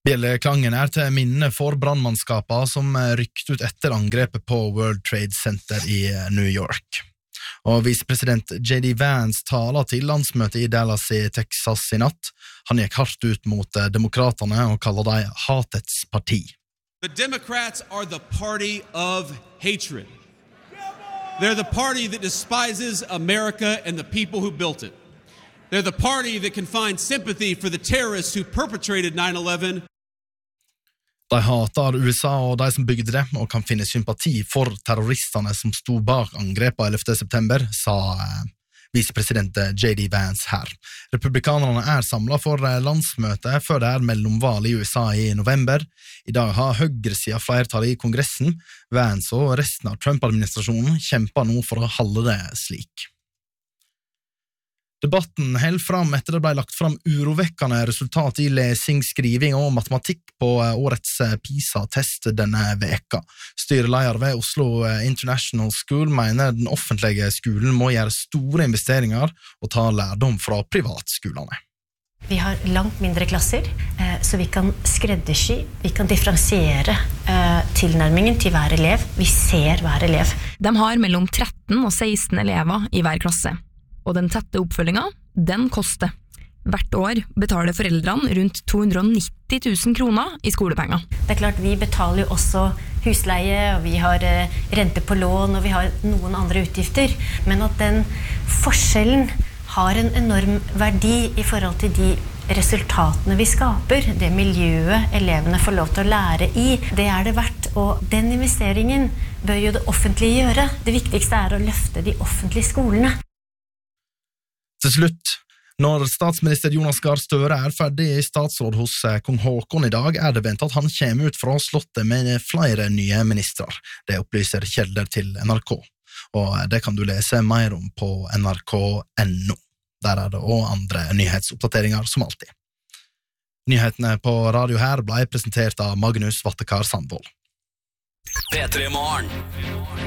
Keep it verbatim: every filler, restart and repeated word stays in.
Bjelleklangen er til minne for brandmannskapene som rykket ut etter angrepet på World Trade Center i New York. Og visepresident J D Vance taler til landsmøtet i Dallas i Texas i natt. Han gikk hardt ut mot demokraterne og kaller dem hatets parti. The Democrats are the party of hatred. They're the party that despises America and the people who built it. They're the party that can find sympathy for the terrorists who perpetrated nine eleven. De hater U S A og de som bygde det, og kan finne sympati for terroristene som sto bak angrepet ellevte september, sa eh, visepresident J D Vance her. Republikanerne er samlet for landsmøte før det er mellomvalg i U S A i november. I dag har høyresiden flertall i kongressen. Vance og resten av Trump-administrasjonen kjemper nå for å holde det slik. Debatten held fram etter det ble lagt fram urovekkende resultat i lesing, skriving og matematikk på årets PISA-test denne veka. Styreleder ved Oslo International School mener den offentlige skolen må gjøre store investeringer og ta lærdom fra privatskolene. Vi har langt mindre klasser, så vi kan skreddersy, vi kan differensiere tilnærmingen til hver elev. Vi ser hver elev. De har mellom tretten og seksten elever i hver klasse. Og den tette oppfølgingen, den koster. Hvert år betaler foreldrene rundt to hundre og nitti tusen kroner i skolepenger. Det er klart, vi betaler jo også husleie, og vi har rente på lån, og vi har noen andre utgifter. Men at den forskjellen har en enorm verdi i forhold til de resultatene vi skaper, det miljøet elevene får lov til å lære i, det er det verdt. Og den investeringen bør jo det offentlige gjøre. Det viktigste er å løfte de offentlige skolene. Til slutt, når statsminister Jonas Gahr Støre er ferdig i statsråd hos kong Håkon i dag, er det ventet at han kommer ut fra slottet med flere nye ministrar. Det opplyser kilder til N R K, og det kan du lese mer om på N R K punktum N O. Der er det også andre nyhetsoppdateringer som alltid. Nyhetene på radio her ble presentert av Magnus Vattekar Sandvold. P tre Morgen.